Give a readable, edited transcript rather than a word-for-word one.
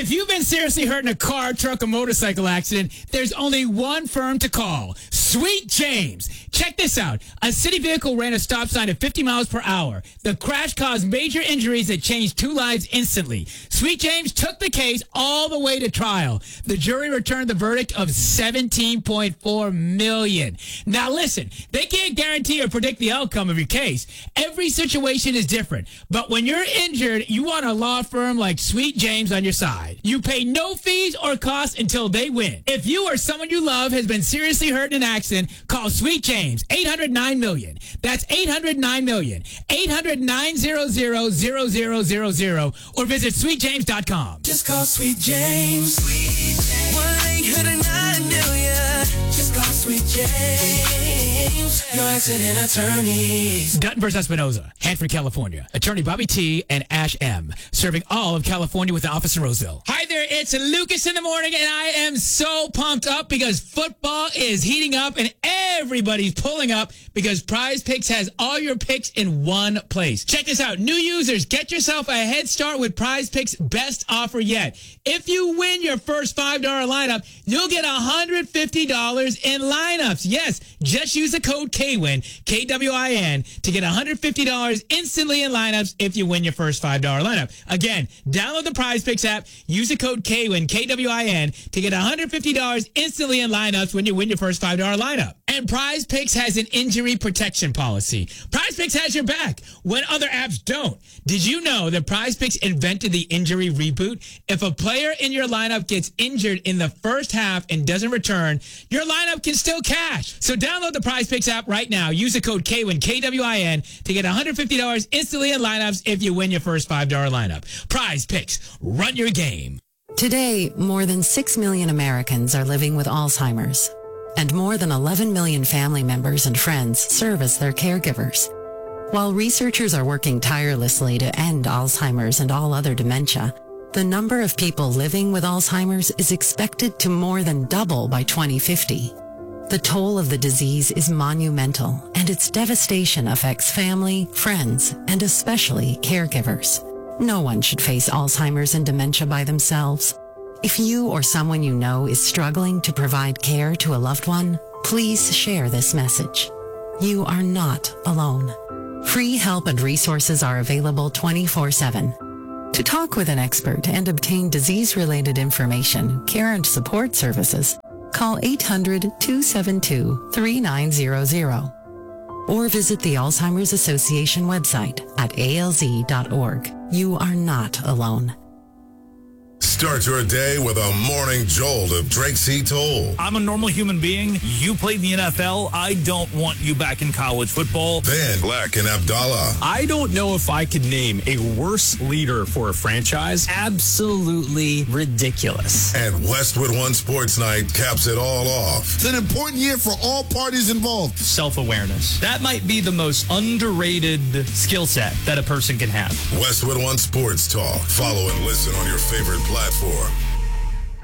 If you've been seriously hurt in a car, truck, or motorcycle accident, there's only one firm to call. Sweet James. Check this out. A city vehicle ran a stop sign at 50 miles per hour. The crash caused major injuries that changed 2 lives instantly. Sweet James took the case all the way to trial. The jury returned the verdict of $17.4 million. Now listen, they can't guarantee or predict the outcome of your case. Every situation is different. But when you're injured, you want a law firm like Sweet James on your side. You pay no fees or costs until they win. If you or someone you love has been seriously hurt in an accident, call Sweet James, 800-9-million. That's 800-9-million. 800-900-0000 or visit sweetjames.com. Just call Sweet James. 1-800-9-million. Just call Sweet James. Your accident attorneys. Dutton vs. Espinoza, Hanford, California. Attorney Bobby T. and Ash M. Serving all of California with an office in Roseville. Hi there, it's Lucas in the morning, and I am so pumped up because football is heating up and everybody's pulling up because Prize Picks has all your picks in one place. Check this out. New users, get yourself a head start with Prize Picks' best offer yet. If you win your first $5 lineup, you'll get $150 in lineups. Yes, just use the code KWIN, KWIN, to get $150 instantly in lineups if you win your first $5 lineup. Again, download the Prize Picks app, use the code KWIN, KWIN, to get $150 instantly in lineups when you win your first $5 lineup. And Prize Picks has an injury protection policy. Prize Picks has your back when other apps don't. Did you know that Prize Picks invented the injury reboot? If a player in your lineup gets injured in the first half and doesn't return, your lineup can still cash. So download the Prize Picks app right now. Use the code KWIN, KWIN, to get $150 instantly in lineups if you win your first $5 lineup. Prize Picks, run your game. Today, more than 6 million Americans are living with Alzheimer's, and more than 11 million family members and friends serve as their caregivers. While researchers are working tirelessly to end Alzheimer's and all other dementia, the number of people living with Alzheimer's is expected to more than double by 2050. The toll of the disease is monumental, and its devastation affects family, friends, and especially caregivers. No one should face Alzheimer's and dementia by themselves. If you or someone you know is struggling to provide care to a loved one, please share this message. You are not alone. Free help and resources are available 24/7. To talk with an expert and obtain disease-related information, care and support services, call 800-272-3900 or visit the Alzheimer's Association website at alz.org. You are not alone. Start your day with a morning jolt of Drake C. Toll. I'm a normal human being. You played in the NFL. I don't want you back in college football. Then Black and Abdallah. I don't know if I could name a worse leader for a franchise. Absolutely ridiculous. And Westwood One Sports Night caps it all off. It's an important year for all parties involved. Self-awareness. That might be the most underrated skill set that a person can have. Westwood One Sports Talk. Follow and listen on your favorite platform.